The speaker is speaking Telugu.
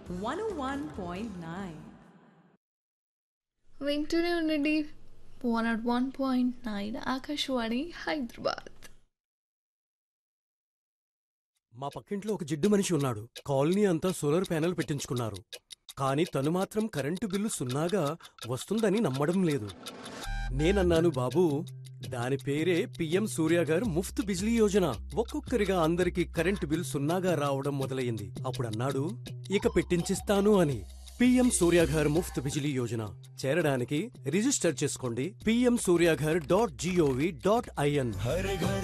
101.9. వింటూనే ఉండండి 101.9 ఆకాశవాణి హైదరాబాద్. మా పక్కింట్లో ఒక జిడ్డు మనిషి ఉన్నాడు. కాలనీ అంతా సోలార్ ప్యానెల్ పెట్టించుకున్నారు. కానీ తను మాత్రం కరెంటు బిల్లు సున్నాగా వస్తుందని నమ్మడం లేదు. నేనన్నాను, బాబూ, దాని పేరే పిఎం సూర్య గారు ముఫ్త్ బిజ్లీ యోజన. ఒక్కొక్కరిగా అందరికీ కరెంటు బిల్ సున్నాగా రావడం మొదలయ్యింది. అప్పుడన్నాడు, ఇక పెట్టించిస్తాను అని. పిఎం సూర్యాఘర్ ముఫ్త్ బిజిలీ యోజన చేరడానికి రిజిస్టర్ చేసుకోండి. pmsuryaghar.gov.in.